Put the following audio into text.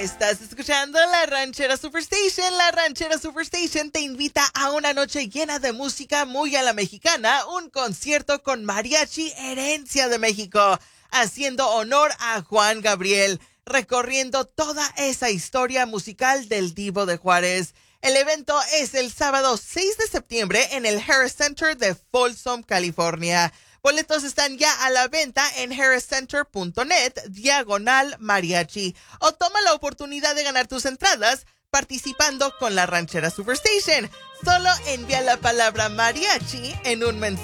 Estás escuchando La Ranchera Superstation. La Ranchera Superstation te invita a una noche llena de música muy a la mexicana, un concierto con Mariachi Herencia de México, haciendo honor a Juan Gabriel, recorriendo toda esa historia musical del Divo de Juárez. El evento es el sábado 6 de septiembre en el Harris Center de Folsom, California. Boletos están ya a la venta en harriscenter.net/mariachi. O toma la oportunidad de ganar tus entradas participando con la Ranchera Superstation. Solo envía la palabra mariachi en un mensaje